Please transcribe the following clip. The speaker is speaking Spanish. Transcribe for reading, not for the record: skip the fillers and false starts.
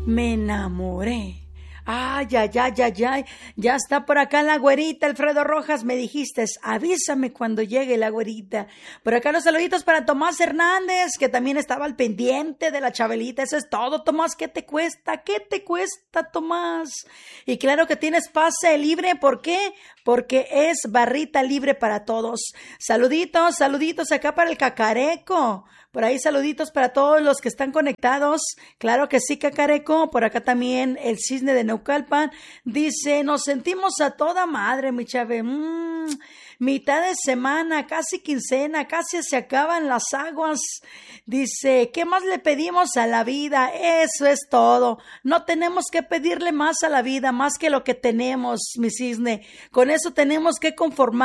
Me enamoré. Ay, ay, ay, ay, ay. Ya está por acá la güerita, Alfredo Rojas. Me dijiste, avísame cuando llegue la güerita. Por acá los saluditos para Tomás Hernández, que también estaba al pendiente de la Chabelita. Eso es todo, Tomás. ¿Qué te cuesta? ¿Qué te cuesta, Tomás? Y claro que tienes pase libre. ¿Por qué? Porque es barrita libre para todos. Saluditos, saluditos acá para el Cacareco. Por ahí saluditos para todos los que están conectados. Claro que sí, Cacareco. Por acá también el Cisne de Naucalpan dice, nos sentimos a toda madre, mi chave. Mitad de semana, casi quincena, casi se acaban las aguas. Dice, ¿qué más le pedimos a la vida? Eso es todo. No tenemos que pedirle más a la vida, más que lo que tenemos, mi cisne. Con eso tenemos que conformar.